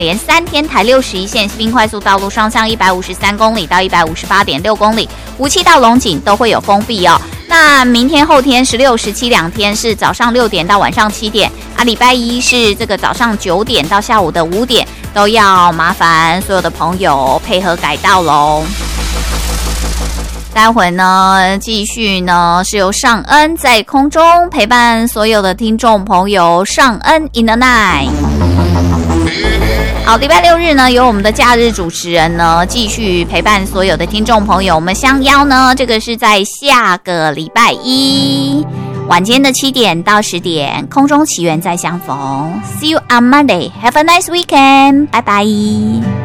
连3天台61线西滨快速道路双向153公里到158.6公里，57到龙井都会有封闭哦。那明天、后天16、17两天是早上6点到晚上7点啊，礼拜一是这个早上9点到下午的5点，都要麻烦所有的朋友配合改道喽。待会呢，继续呢是由尚恩在空中陪伴所有的听众朋友，尚恩 in the night。好，礼拜6日呢，由我们的假日主持人呢继续陪伴所有的听众朋友。我们相邀呢，这个是在下个礼拜一晚间的7点到10点，空中奇缘再相逢。See you on Monday. Have a nice weekend. 拜拜。